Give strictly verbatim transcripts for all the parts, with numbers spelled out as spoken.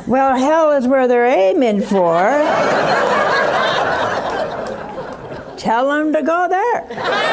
Well, hell is where they're aiming for. Tell them to go there.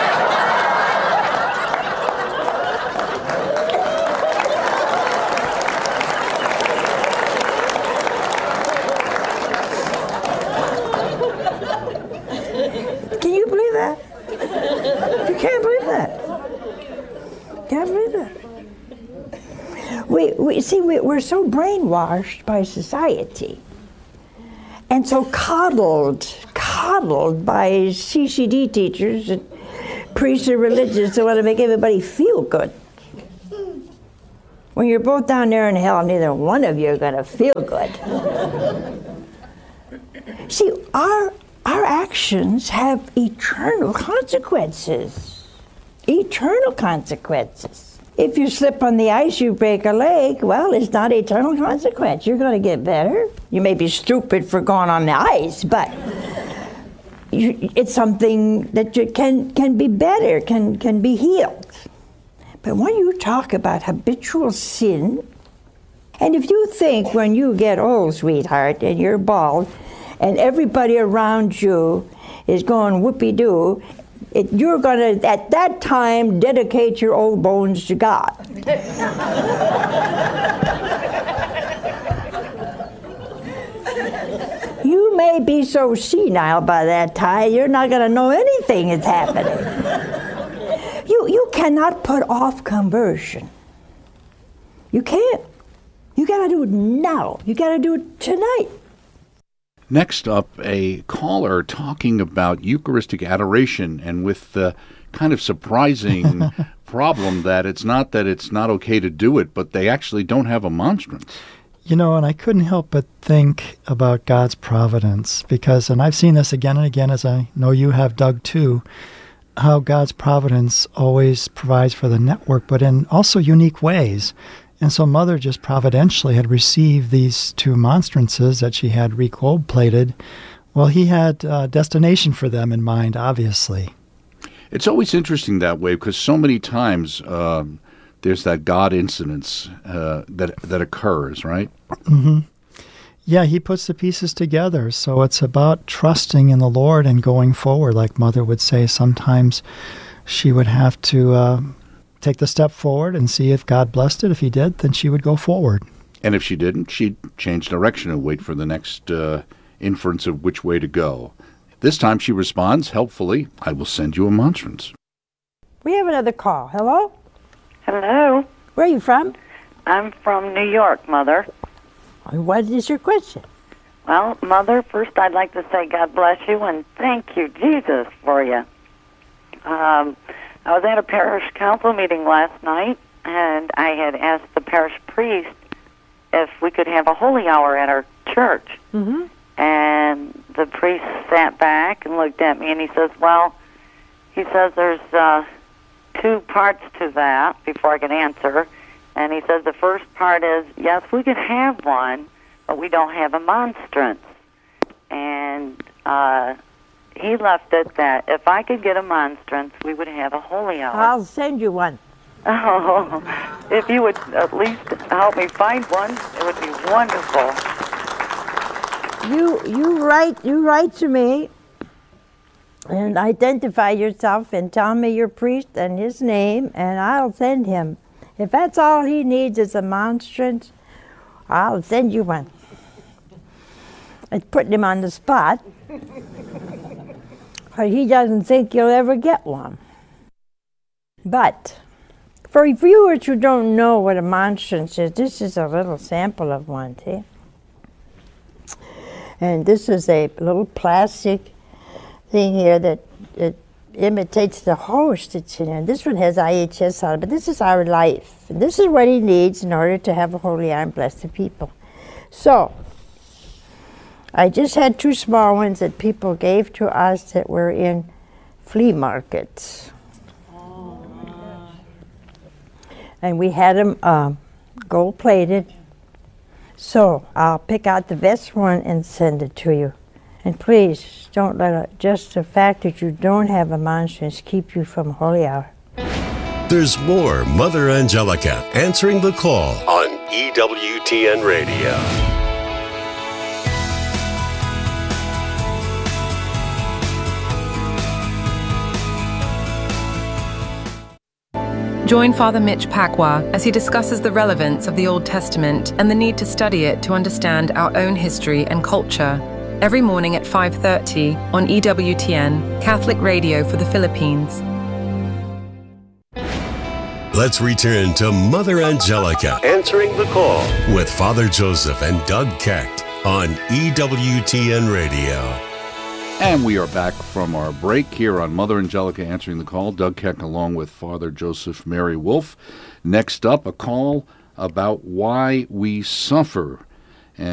Can you believe that? You can't believe that. Can't believe that. We, we see, we, we're so brainwashed by society and so coddled, coddled by C C D teachers and priests and religions that want to make everybody feel good. When you're both down there in hell, neither one of you are going to feel good. See, our, our actions have eternal consequences. Eternal consequences. If you slip on the ice, you break a leg, well, it's not eternal consequence. You're going to get better. You may be stupid for going on the ice, but you, it's something that you can, can be better, can, can be healed. But when you talk about habitual sin, and if you think when you get old, sweetheart, and you're bald, and everybody around you is going whoopee-doo, It, you're going to, at that time, dedicate your old bones to God. You may be so senile by that time, you're not going to know anything is happening. You, you cannot put off conversion. You can't. You got to do it now. You got to do it tonight. Next up, a caller talking about Eucharistic adoration, and with the kind of surprising problem that it's not that it's not okay to do it, but they actually don't have a monstrance. You know, and I couldn't help but think about God's providence, because, and I've seen this again and again, as I know you have, Doug, too, how God's providence always provides for the network, but in also unique ways. And so Mother just providentially had received these two monstrances that she had recold plated. Well, he had a destination for them in mind, obviously. It's always interesting that way, because so many times um, there's that God incidence uh, that that occurs, right? Mm-hmm. Yeah, he puts the pieces together. So it's about trusting in the Lord and going forward. Like Mother would say, sometimes she would have to Uh, take the step forward and see if God blessed it. If he did, then she would go forward. And if she didn't, she'd change direction and wait for the next uh, inference of which way to go. This time she responds, helpfully, I will send you a monstrance. We have another call. Hello? Hello. Where are you from? I'm from New York, Mother. What is your question? Well, Mother, first I'd like to say God bless you and thank you, Jesus, for you. Um... I was at a parish council meeting last night, and I had asked the parish priest if we could have a holy hour at our church. Mm-hmm. And the priest sat back and looked at me, and he says, well, he says there's uh, two parts to that before I can answer. And he says the first part is, yes, we could have one, but we don't have a monstrance. And uh he left it that if I could get a monstrance, we would have a holy hour. I'll send you one. Oh, if you would at least help me find one, it would be wonderful. You you write you write to me and identify yourself and tell me your priest and his name, and I'll send him. If that's all he needs is a monstrance, I'll send you one. It's putting him on the spot. But he doesn't think you'll ever get one. But for viewers who don't know what a monstrance is, this is a little sample of one, see? And this is a little plastic thing here that it imitates the host that's in it. This one has I H S on it, but this is our life. And this is what he needs in order to have a holy hour and bless the people. So, I just had two small ones that people gave to us that were in flea markets. Oh. And we had them um, gold-plated. So I'll pick out the best one and send it to you. And please, don't let it, just the fact that you don't have a monstrance keep you from holy hour. There's more Mother Angelica answering the call on E W T N Radio. Join Father Mitch Pacwa as he discusses the relevance of the Old Testament and the need to study it to understand our own history and culture. Every morning at five thirty on E W T N, Catholic Radio for the Philippines. Let's return to Mother Angelica Answering the Call with Father Joseph and Doug Kecht on E W T N Radio. And we are back from our break here on Mother Angelica Answering the Call. Doug Keck along with Father Joseph Mary Wolf. Next up, a call about why we suffer.